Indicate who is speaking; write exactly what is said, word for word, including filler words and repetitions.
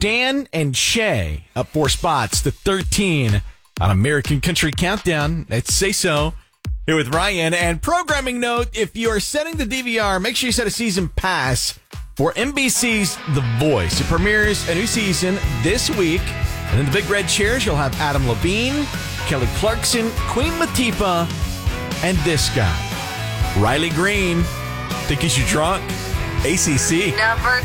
Speaker 1: Dan and Shay up four spots to thirteen on American Country Countdown. Let's say so. Here with Ryan. And programming note, if you are setting the D V R, make sure you set a season pass for N B C's The Voice. It premieres a new season this week. And in the big red chairs, you'll have Adam Levine, Kelly Clarkson, Queen Latifah, and this guy, Riley Green. Think he's you drunk? A C C.
Speaker 2: Number